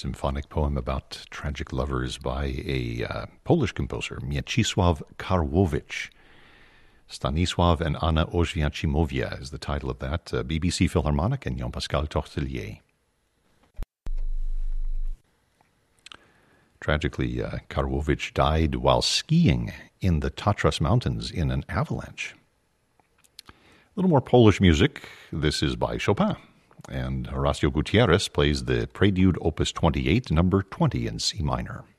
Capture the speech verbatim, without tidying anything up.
symphonic poem about tragic lovers by a uh, Polish composer, Mieczysław Karłowicz. Stanisław and Anna Oświęcimowia is the title of that. Uh, B B C Philharmonic and Jean-Pascal Tortelier. Tragically, uh, Karłowicz died while skiing in the Tatras Mountains in an avalanche. A little more Polish music. This is by Chopin. And Horacio Gutierrez plays the Prelude Opus twenty-eight, number twenty in C minor.